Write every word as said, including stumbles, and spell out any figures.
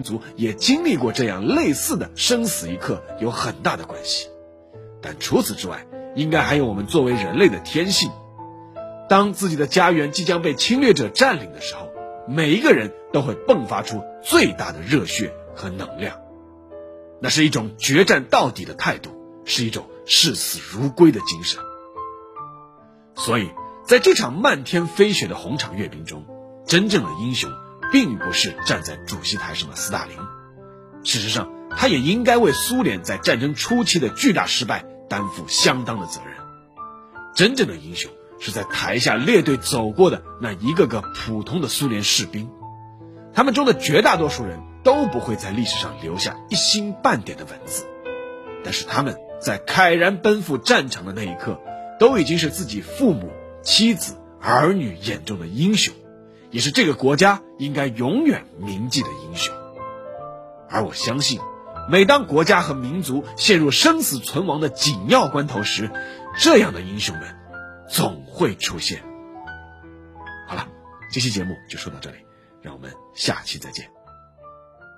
族也经历过这样类似的生死一刻有很大的关系。但除此之外，应该还有我们作为人类的天性。当自己的家园即将被侵略者占领的时候，每一个人都会迸发出最大的热血和能量，那是一种决战到底的态度，是一种视死如归的精神。所以在这场漫天飞雪的红场阅兵中，真正的英雄并不是站在主席台上的斯大林，事实上他也应该为苏联在战争初期的巨大失败担负相当的责任。真正的英雄是在台下列队走过的那一个个普通的苏联士兵，他们中的绝大多数人都不会在历史上留下一星半点的文字，但是他们在慨然奔赴战场的那一刻，都已经是自己父母、妻子、儿女眼中的英雄，也是这个国家应该永远铭记的英雄。而我相信，每当国家和民族陷入生死存亡的紧要关头时，这样的英雄们总会出现。好了，这期节目就说到这里，让我们下期再见。